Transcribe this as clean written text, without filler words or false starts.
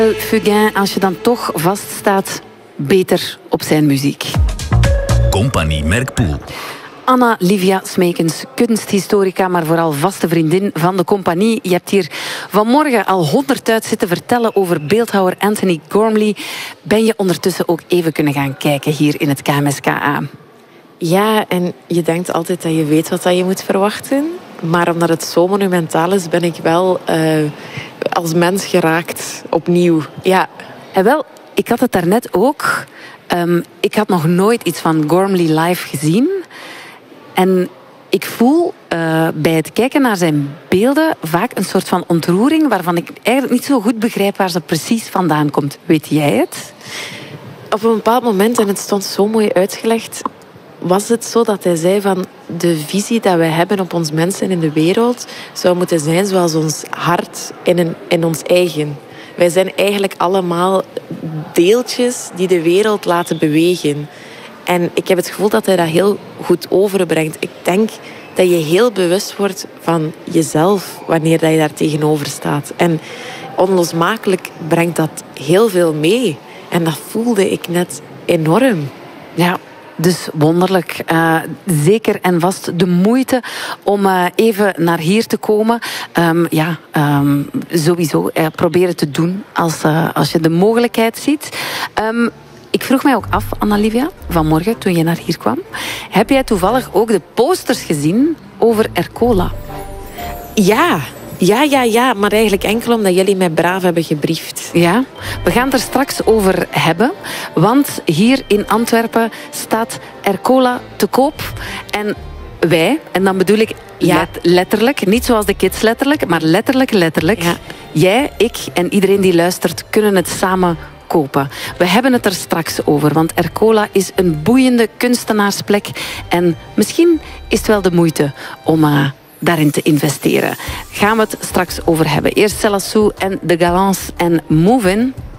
Fugain, als je dan toch vaststaat, beter op zijn muziek. Compagnie Merkpoel. Anna Livia Smekens, kunsthistorica, maar vooral vaste vriendin van de compagnie. Je hebt hier vanmorgen al 100 uit zitten vertellen over beeldhouwer Anthony Gormley. Ben je ondertussen ook even kunnen gaan kijken hier in het KMSKA? Ja, en je denkt altijd dat je weet wat je moet verwachten. Maar omdat het zo monumentaal is, ben ik wel als mens geraakt opnieuw. Ja. En wel, ik had het daarnet ook. Ik had nog nooit iets van Gormley live gezien. En ik voel bij het kijken naar zijn beelden vaak een soort van ontroering, waarvan ik eigenlijk niet zo goed begrijp waar ze precies vandaan komt. Weet jij het? Op een bepaald moment, en het stond zo mooi uitgelegd, was het zo dat hij zei van de visie dat wij hebben op ons mensen in de wereld zou moeten zijn zoals ons hart in ons eigen. Wij zijn eigenlijk allemaal deeltjes die de wereld laten bewegen. En ik heb het gevoel dat hij dat heel goed overbrengt. Ik denk dat je heel bewust wordt van jezelf wanneer dat je daar tegenover staat. En onlosmakelijk brengt dat heel veel mee. En dat voelde ik net enorm. Ja. Dus wonderlijk. Zeker en vast de moeite om even naar hier te komen. Sowieso proberen te doen als je de mogelijkheid ziet. Ik vroeg mij ook af, Anna-Livia, vanmorgen toen je naar hier kwam. Heb jij toevallig ook de posters gezien over Ercola? Ja, maar eigenlijk enkel omdat jullie mij braaf hebben gebriefd. Ja, we gaan het er straks over hebben. Want hier in Antwerpen staat Ercola te koop. En wij, en dan bedoel ik letterlijk, niet zoals de kids letterlijk, maar letterlijk. Ja. Jij, ik en iedereen die luistert kunnen het samen kopen. We hebben het er straks over, want Ercola is een boeiende kunstenaarsplek. En misschien is het wel de moeite om daarin te investeren. Gaan we het straks over hebben. Eerst Céla Sou en The Gallants en Move In.